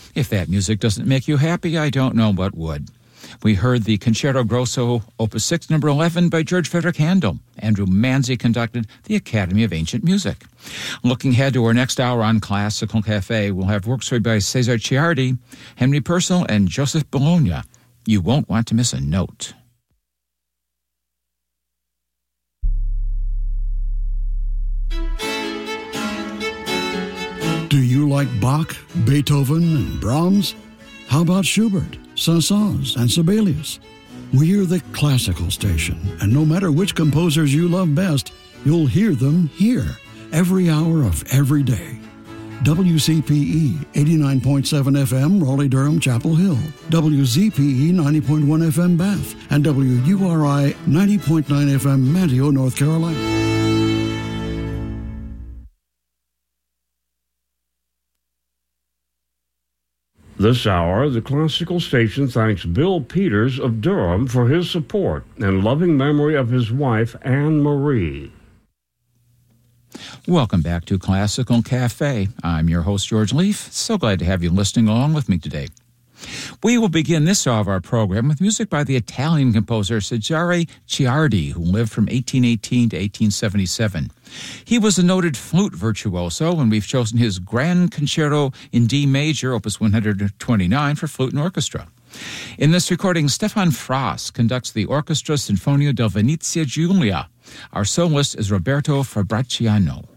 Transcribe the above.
If that music doesn't make you happy, I don't know what would. We heard the Concerto Grosso, Opus 6, number 11 by George Frederick Handel. Andrew Manzi conducted the Academy of Ancient Music. Looking ahead to our next hour on Classical Cafe, we'll have works by Cesar Ciardi, Henry Purcell, and Joseph Bologna. You won't want to miss a note. Do you like Bach, Beethoven, and Brahms? How about Schubert, Saint-Saëns, and Sibelius? We're the classical station, and no matter which composers you love best, you'll hear them here, every hour of every day. WCPE 89.7 FM, Raleigh-Durham, Chapel Hill. WZPE 90.1 FM, Bath. And WURI 90.9 FM, Manteo, North Carolina. This hour, the Classical Station thanks Bill Peters of Durham for his support and loving memory of his wife, Anne Marie. Welcome back to Classical Cafe. I'm your host, George Leaf. So glad to have you listening along with me today. We will begin this hour of our program with music by the Italian composer Cesare Ciardi, who lived from 1818 to 1877. He was a noted flute virtuoso, and we've chosen his Grand Concerto in D major, opus 129, for flute and orchestra. In this recording, Stefan Frass conducts the Orchestra Sinfonia del Venezia Giulia. Our soloist is Roberto Fabriciano.